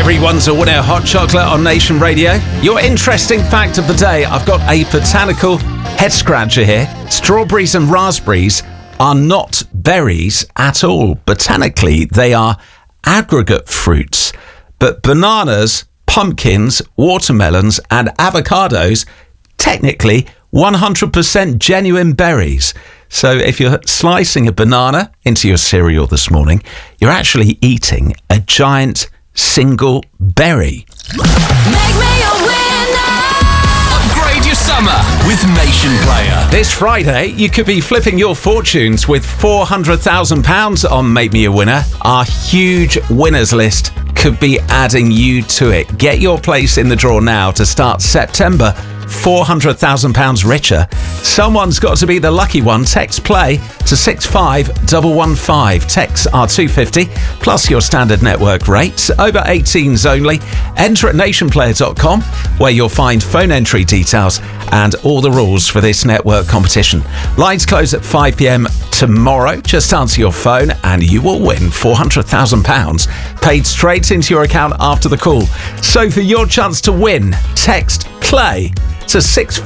Everyone's a winner. Hot chocolate on Nation Radio. Your interesting fact of the day. I've got a botanical head scratcher here. Strawberries and raspberries are not berries at all. Botanically, they are aggregate fruits. But bananas, pumpkins, watermelons and avocados, technically 100% genuine berries. So if you're slicing a banana into your cereal this morning, you're actually eating a giant single berry. Make me a winner. Upgrade your summer with Nation Player. This Friday, you could be flipping your fortunes with £400,000 on Make Me a Winner. Our huge winners list could be adding you to it. Get your place in the draw now to start September £400,000 richer. Someone's got to be the lucky one. Text play to 65115. Texts are $2.50 plus your standard network rates. Over 18s only. Enter at nationplayer.com where you'll find phone entry details and all the rules for this network competition. Lines close at 5 p.m. tomorrow. Just answer your phone and you will win £400,000 paid straight into your account after the call. So for your chance to win, text play to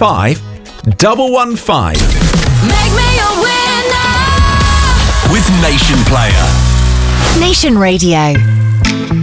65115. Make me a winner. With Nation Player. Nation Radio.